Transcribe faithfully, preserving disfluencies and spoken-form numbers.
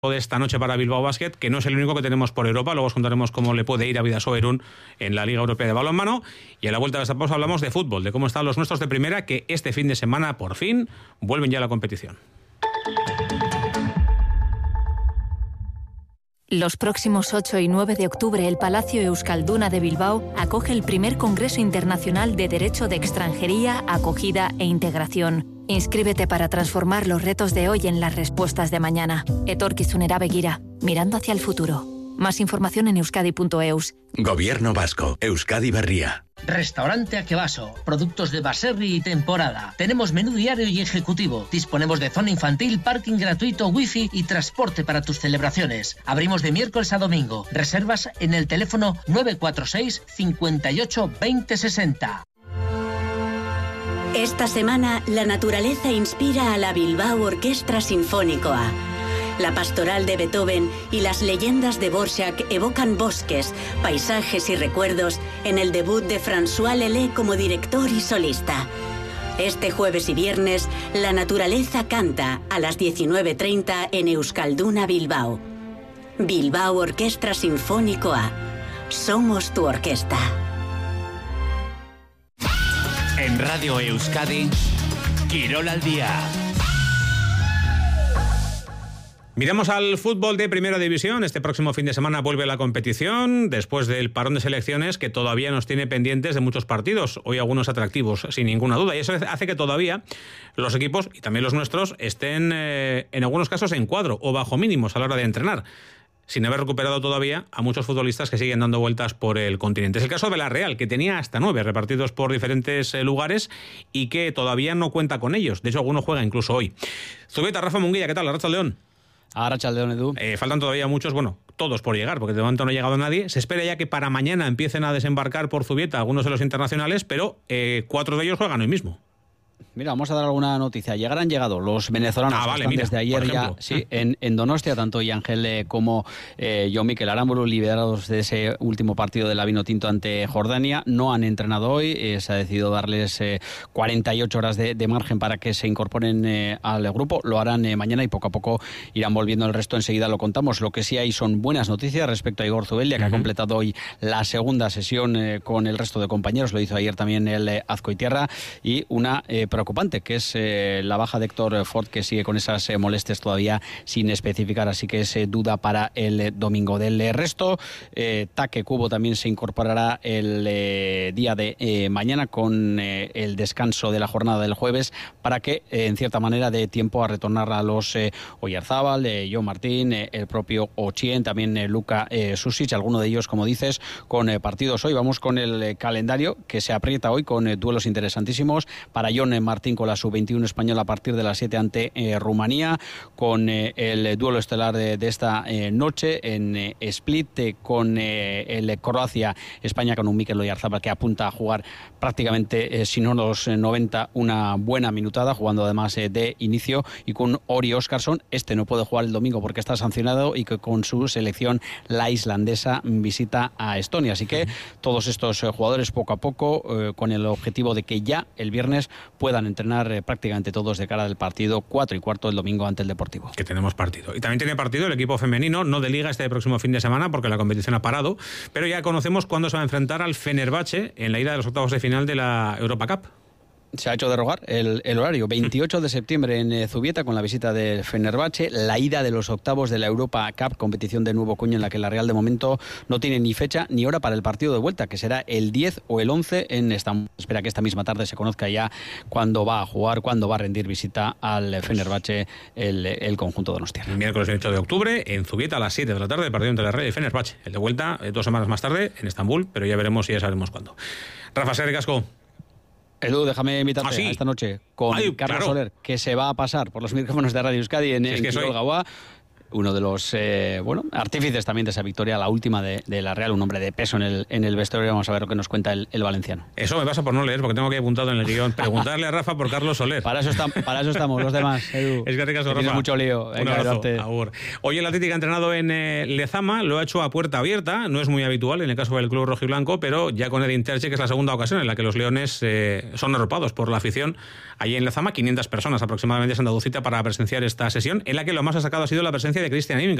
de esta noche para Bilbao Basket, que no es el único que tenemos por Europa. Luego os contaremos cómo le puede ir a Bidasoa Irún en la Liga Europea de Balonmano. Y a la vuelta de esta pausa hablamos de fútbol, de cómo están los nuestros de primera, que este fin de semana por fin vuelven ya a la competición. Los próximos ocho y nueve de octubre, el Palacio Euskalduna de Bilbao acoge el primer Congreso Internacional de Derecho de Extranjería, Acogida e Integración. Inscríbete para transformar los retos de hoy en las respuestas de mañana. Etorkizunera begira, mirando hacia el futuro. Más información en euskadi punto eus. Gobierno Vasco, Euskadi Berria. Restaurante Akebaso, productos de baserri y temporada. Tenemos menú diario y ejecutivo. Disponemos de zona infantil, parking gratuito, wifi y transporte para tus celebraciones. Abrimos de miércoles a domingo. Reservas en el teléfono nueve cuatro seis, cincuenta y ocho, veinte sesenta. Esta semana, la naturaleza inspira a la Bilbao Orquestra Sinfónicoa. La pastoral de Beethoven y las leyendas de Dvořák evocan bosques, paisajes y recuerdos en el debut de François Lelé como director y solista. Este jueves y viernes, la naturaleza canta a las diecinueve treinta en Euskalduna Bilbao. Bilbao Orquestra Sinfónicoa. Somos tu orquesta. En Radio Euskadi, Quirol al día. Miramos al fútbol de Primera División. Este próximo fin de semana vuelve la competición después del parón de selecciones que todavía nos tiene pendientes de muchos partidos. Hoy algunos atractivos, sin ninguna duda. Y eso hace que todavía los equipos, y también los nuestros, estén eh, en algunos casos en cuadro o bajo mínimos a la hora de entrenar, sin haber recuperado todavía a muchos futbolistas que siguen dando vueltas por el continente. Es el caso de la Real, que tenía hasta nueve repartidos por diferentes eh, lugares y que todavía no cuenta con ellos. De hecho, alguno juega incluso hoy. Zubieta, Rafa Munguía, ¿qué tal? Arratsaldeon. Arratsaldeon, Edu. Eh, faltan todavía muchos, bueno, todos por llegar, porque de momento no ha llegado nadie. Se espera ya que para mañana empiecen a desembarcar por Zubieta algunos de los internacionales, pero eh, cuatro de ellos juegan hoy mismo. Mira, vamos a dar alguna noticia. Llegar han llegado los venezolanos ah, vale, están mira, desde ayer ya sí, en, en Donostia, tanto Yangel eh, como eh, Jon Mikel Aramburu, liberados de ese último partido de la Vinotinto ante Jordania. No han entrenado hoy, eh, se ha decidido darles eh, cuarenta y ocho horas de, de margen para que se incorporen eh, al grupo. Lo harán eh, mañana y poco a poco irán volviendo el resto. Enseguida lo contamos. Lo que sí hay son buenas noticias respecto a Igor Zubeldia, que uh-huh. ha completado hoy la segunda sesión eh, con el resto de compañeros. Lo hizo ayer también el eh, Azcoitierra. Y una eh, preocupante, que es Eh, la baja de Héctor Ford, que sigue con esas eh, molestias todavía sin especificar, así que es eh, duda para el eh, domingo. Del eh, resto, eh, Taque Cubo también se incorporará el eh, día de eh, mañana con eh, el descanso de la jornada del jueves para que eh, en cierta manera dé tiempo a retornar a los eh, Oyarzábal, eh, Jon Martín, eh, el propio Ochien, también eh, Luka eh, Susic, alguno de ellos, como dices, con eh, partidos hoy. Vamos con el eh, calendario que se aprieta hoy con eh, duelos interesantísimos para Jon eh, Martín con la sub veintiuno española a partir de las siete ante eh, Rumanía, con eh, el duelo estelar de, de esta eh, noche en eh, Split, eh, con eh, el Croacia-España, con un Mikel Oyarzabal que apunta a jugar prácticamente, eh, si no los eh, noventa, una buena minutada, jugando además eh, de inicio, y con Ori Óskarsson. Este no puede jugar el domingo porque está sancionado y que con su selección, la islandesa, visita a Estonia. Así que todos estos eh, jugadores poco a poco, eh, con el objetivo de que ya el viernes puedan entrenar eh, prácticamente todos de cara al partido cuatro y cuarto el domingo ante el Deportivo. Que tenemos partido. Y también tiene partido el equipo femenino, no de liga este próximo fin de semana porque la competición ha parado, pero ya conocemos cuándo se va a enfrentar al Fenerbahce en la ida de los octavos de final de la Europa Cup. Se ha hecho derrogar el, el horario. veintiocho de septiembre en eh, Zubieta, con la visita del Fenerbahce, la ida de los octavos de la Europa Cup, competición de nuevo cuño en la que la Real de momento no tiene ni fecha ni hora para el partido de vuelta, que será el diez o el once en Estambul. Espera que esta misma tarde se conozca ya cuándo va a jugar, cuándo va a rendir visita al Fenerbahce el, el conjunto de Donostia. El miércoles veintiocho de octubre en Zubieta a las siete de la tarde, el partido entre la Real y Fenerbahce. El de vuelta eh, dos semanas más tarde en Estambul, pero ya veremos y ya sabremos cuándo. Rafa Serricasco. Edu, déjame invitarte ¿Ah, sí? a esta noche con Ay, Carlos claro. Soler, que se va a pasar por los micrófonos de Radio Euskadi en, Si es en que soy... Quirol Gaua. Uno de los eh, bueno artífices también de esa victoria, la última de, de la Real, un hombre de peso en el, en el vestuario. Vamos a ver lo que nos cuenta el, el valenciano. Eso me pasa por no leer, porque tengo que apuntado en el guión. Preguntarle a Rafa por Carlos Soler. Para eso, está, para eso estamos los demás, Edu. Es que ricas, Rafa. Tienes mucho lío. Un Venga, abrazo. adelante. Agur. Hoy el Atlético ha entrenado en eh, Lezama, lo ha hecho a puerta abierta. No es muy habitual en el caso del club rojiblanco, pero ya con Edin Terzi, que es la segunda ocasión en la que los leones eh, son arropados por la afición. Allí en Lezama, quinientas personas aproximadamente se han dado cita para presenciar esta sesión, en la que lo más destacado ha sido la presencia de Christian Im.